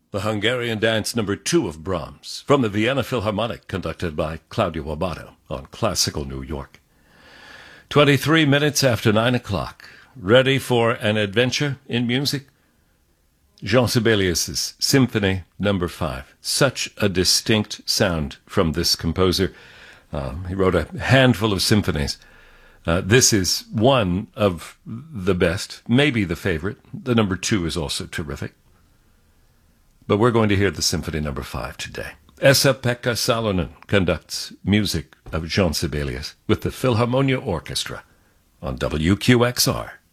The Hungarian Dance Number 2 of Brahms, from the Vienna Philharmonic, conducted by Claudio Abbado on Classical New York. 23 minutes after 9 o'clock. Ready for an adventure in music? Jean Sibelius' Symphony Number 5. Such a distinct sound from this composer. He wrote a handful of symphonies. This is one of the best, maybe the favorite. The number 2 is also terrific. But we're going to hear the Symphony Number 5 today. Esa-Pekka Salonen conducts music of Jean Sibelius with the Philharmonia Orchestra on WQXR.